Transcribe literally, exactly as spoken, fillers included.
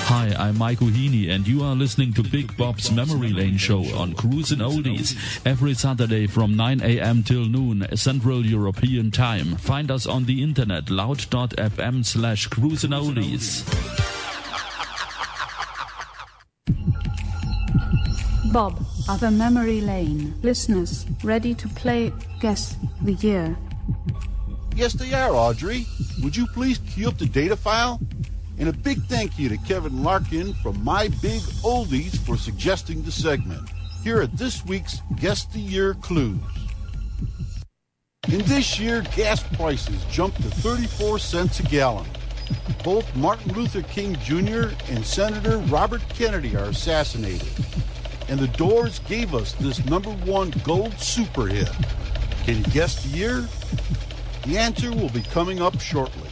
Hi, I'm Mike Heaney, and you are listening to Big Bob's Memory Lane Show on Cruisin' Oldies every Saturday from nine a.m. till noon Central European Time. Find us on the internet, loud.fm slash Cruisin' Oldies. Bob, other Memory Lane. Listeners, ready to play Guess the Year? Yes, they are, Audrey. Would you please queue up the data file? And a big thank you to Kevin Larkin from My Big Oldies for suggesting the segment. Here are this week's Guess the Year clues. In this year, gas prices jumped to thirty-four cents a gallon. Both Martin Luther King Junior and Senator Robert Kennedy are assassinated. And the Doors gave us this number one gold super hit. Can you guess the year? The answer will be coming up shortly.